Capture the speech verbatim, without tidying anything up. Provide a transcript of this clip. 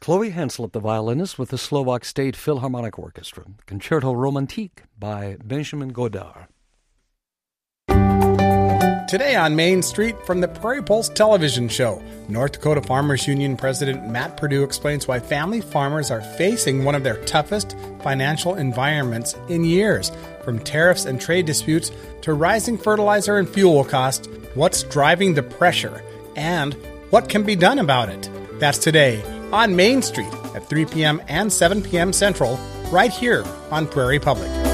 Chloe Hensel at the violinist with the Slovak State Philharmonic Orchestra. Concerto Romantique by Benjamin Godard. Today on Main Street from the Prairie Pulse television show, North Dakota Farmers Union President Matt Perdue explains why family farmers are facing one of their toughest financial environments in years. From tariffs and trade disputes to rising fertilizer and fuel costs, what's driving the pressure and what can be done about it? That's today on Main Street at three p.m. and seven p.m. Central, right here on Prairie Public.